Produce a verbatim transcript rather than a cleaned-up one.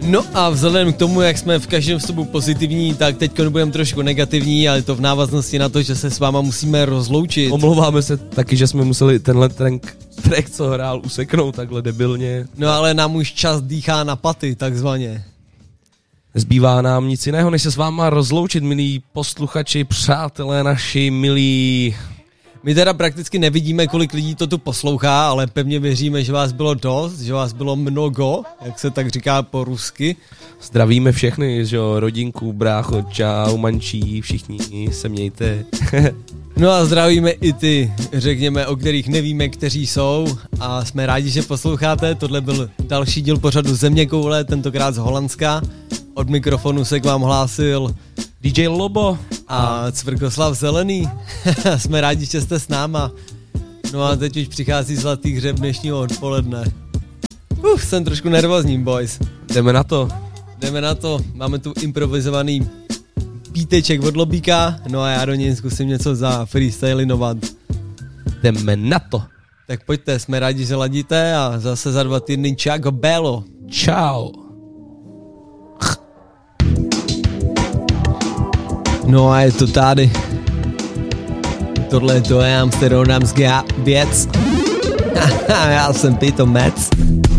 No a vzhledem k tomu, jak jsme v každém vstupu pozitivní, tak teď budeme trošku negativní, ale to v návaznosti na to, že se s váma musíme rozloučit. Omlouváme se taky, že jsme museli tenhle track, track co hrál, useknout takhle debilně. No ale nám už čas dýchá na paty, takzvaně. Zbývá nám nic jiného, než se s váma rozloučit, milí posluchači, přátelé naši, milí... My teda prakticky nevidíme, kolik lidí to tu poslouchá, ale pevně věříme, že vás bylo dost, že vás bylo mnogo, jak se tak říká po rusky. Zdravíme všechny, že jo, rodinku, brácho, čau, mančí, všichni se mějte. No a zdravíme i ty, řekněme, o kterých nevíme, kteří jsou, a jsme rádi, že posloucháte. Tohle byl další díl pořadu Zeměkoule, tentokrát z Holandska. Od mikrofonu se k vám hlásil D J Lobo a Cvrkoslav Zelený. Jsme rádi, že jste s náma. No a teď už přichází zlatý hřeb dnešního odpoledne. Uf, jsem trošku nervózní, boys. Jdeme na to. Jdeme na to. Máme tu improvizovaný píteček od Lobíka, no a já do něj zkusím něco za freestylinovat. Jdeme na to. Tak pojďte, jsme rádi, že ladíte a zase za dva týdny čau, bello. Čau. No a je to tady. Tohle to je amsterdamská věc. Já jsem Pito Metz.